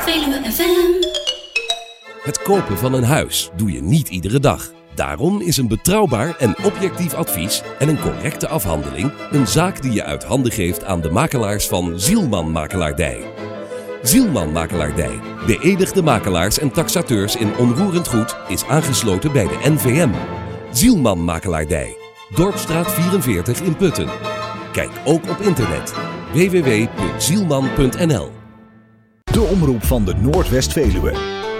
Veluwe FM. Het kopen van een huis doe je niet iedere dag. Daarom is een betrouwbaar en objectief advies en een correcte afhandeling een zaak die je uit handen geeft aan de makelaars van Zielman Makelaardij. Zielman Makelaardij, beëdigde makelaars en taxateurs in onroerend goed, is aangesloten bij de NVM. Zielman Makelaardij, Dorpstraat 44 in Putten. Kijk ook op internet www.zielman.nl. De omroep van de Noordwest-Veluwe.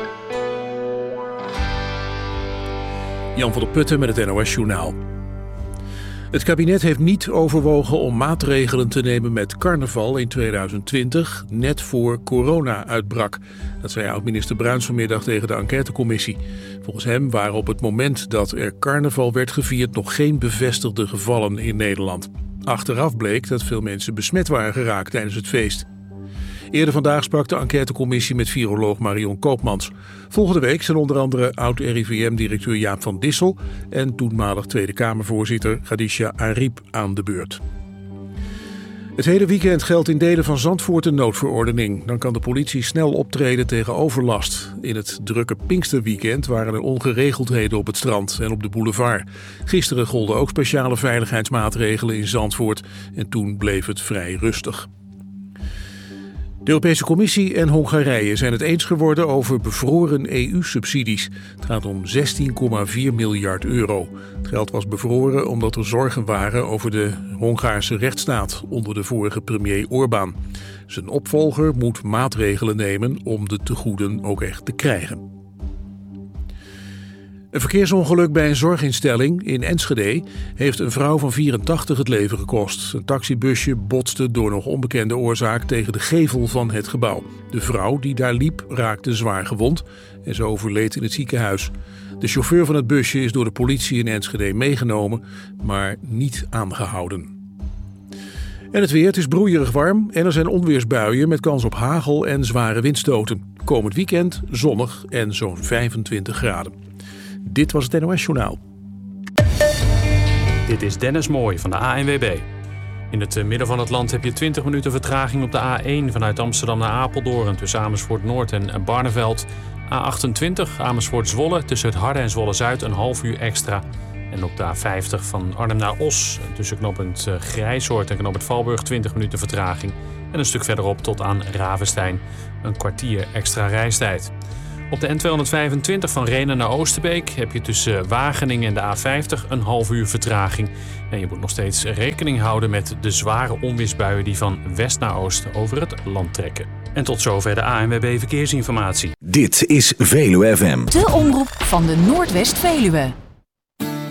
Jan van der Putten met het NOS-journaal. Het kabinet heeft niet overwogen om maatregelen te nemen met carnaval in 2020, net voor corona uitbrak. Dat zei oud-minister Bruins vanmiddag tegen de enquêtecommissie. Volgens hem waren op het moment dat er carnaval werd gevierd nog geen bevestigde gevallen in Nederland. Achteraf bleek dat veel mensen besmet waren geraakt tijdens het feest. Eerder vandaag sprak de enquêtecommissie met viroloog Marion Koopmans. Volgende week zijn onder andere oud-RIVM-directeur Jaap van Dissel en toenmalig Tweede Kamervoorzitter Khadija Ariep aan de beurt. Het hele weekend geldt in delen van Zandvoort een noodverordening. Dan kan de politie snel optreden tegen overlast. In het drukke Pinksterweekend waren er ongeregeldheden op het strand en op de boulevard. Gisteren golden ook speciale veiligheidsmaatregelen in Zandvoort en toen bleef het vrij rustig. De Europese Commissie en Hongarije zijn het eens geworden over bevroren EU-subsidies. Het gaat om 16,4 miljard euro. Het geld was bevroren omdat er zorgen waren over de Hongaarse rechtsstaat onder de vorige premier Orbán. Zijn opvolger moet maatregelen nemen om de tegoeden ook echt te krijgen. Een verkeersongeluk bij een zorginstelling in Enschede heeft een vrouw van 84 het leven gekost. Een taxibusje botste door nog onbekende oorzaak tegen de gevel van het gebouw. De vrouw die daar liep raakte zwaar gewond en ze overleed in het ziekenhuis. De chauffeur van het busje is door de politie in Enschede meegenomen, maar niet aangehouden. En het weer, het is broeierig warm en er zijn onweersbuien met kans op hagel en zware windstoten. Komend weekend zonnig en zo'n 25 graden. Dit was het NOS-journaal. Dit is Dennis Mooij van de ANWB. In het midden van het land heb je 20 minuten vertraging op de A1 vanuit Amsterdam naar Apeldoorn tussen Amersfoort Noord en Barneveld. A28 Amersfoort-Zwolle tussen het Harde en Zwolle-Zuid een half uur extra. En op de A50 van Arnhem naar Os tussen knooppunt Grijshoort en knooppunt Valburg 20 minuten vertraging. En een stuk verderop tot aan Ravenstein een kwartier extra reistijd. Op de N225 van Rhenen naar Oosterbeek heb je tussen Wageningen en de A50 een half uur vertraging. En je moet nog steeds rekening houden met de zware onweersbuien die van west naar oost over het land trekken. En tot zover de ANWB Verkeersinformatie. Dit is Veluwe FM. De omroep van de Noordwest-Veluwe.